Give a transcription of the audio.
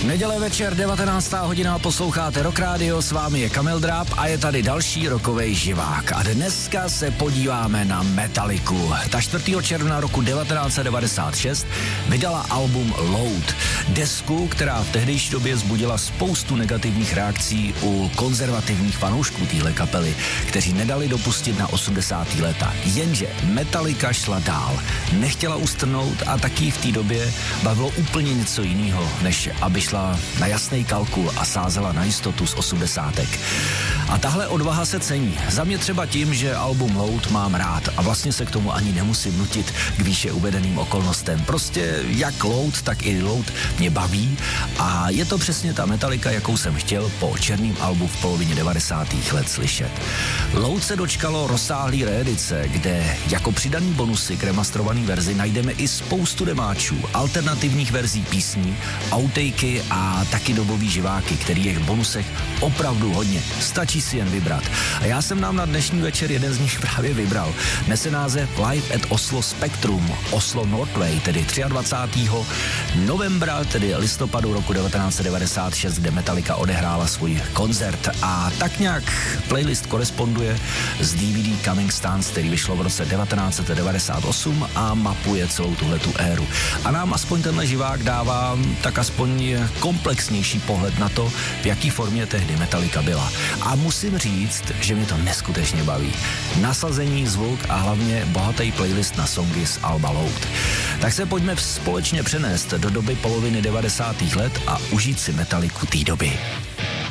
Neděle večer, 19. hodina, posloucháte Rock Radio, s vámi je Kamil Dráb a je tady další rokovej živák. A dneska se podíváme na Metalliku. Ta 4. června roku 1996 vydala album Load. Desku, která v tehdejší době vzbudila spoustu negativních reakcí u konzervativních fanoušků téhle kapely, kteří nedali dopustit na 80. léta. Jenže Metallica šla dál. Nechtěla ustrnout a taky v té době bavilo úplně něco jiného, než aby šla na jasný kalkul a sázela na jistotu z 80. A tahle odvaha se cení. Za mě třeba tím, že album Load mám rád a vlastně se k tomu ani nemusím nutit k výše uvedeným okolnostem. Prostě jak Load, tak i Load mě baví a je to přesně ta Metallica, jakou jsem chtěl po černým albu v polovině 90. let slyšet. Load se dočkalo rozsáhlý reedice, kde jako přidaný bonusy k remasterovaný verzi najdeme i spoustu demáčů, alternativních verzí písní, outakey a taky dobový živáky, který je v bonusech opravdu hodně. Stačí si jen vybrat. A já jsem nám na dnešní večer jeden z nich právě vybral. Nese název Live at Oslo Spectrum, Oslo Northway, tedy 23. novembra, tedy listopadu roku 1996, kde Metallica odehrála svůj koncert. A tak nějak playlist koresponduje s DVD Coming Stance, který vyšlo v roce 1998 a mapuje celou tuhletu éru. A nám aspoň tenhle živák dává tak aspoň komplexnější pohled na to, v jaký formě tehdy Metallica byla. A musím říct, že mě to neskutečně baví. Nasazení, zvuk a hlavně bohatý playlist na songy z alba Load. Tak se pojďme společně přenést do doby poloviny 90. let a užít si Metalliku té doby.